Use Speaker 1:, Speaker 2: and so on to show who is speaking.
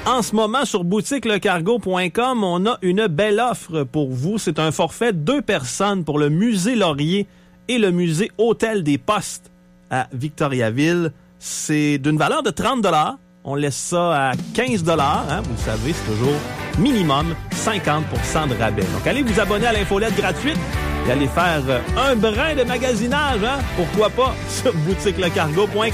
Speaker 1: En ce moment, sur boutiquelecargo.com, on a une belle offre pour vous. C'est un forfait 2 personnes pour le musée Laurier et le musée Hôtel des Postes à Victoriaville. C'est d'une valeur de 30 $. On laisse ça à 15 $. Hein? Vous savez, c'est toujours minimum 50% de rabais. Donc, allez vous abonner à l'infolette gratuite et allez faire un brin de magasinage. Hein? Pourquoi pas sur boutiquelecargo.com.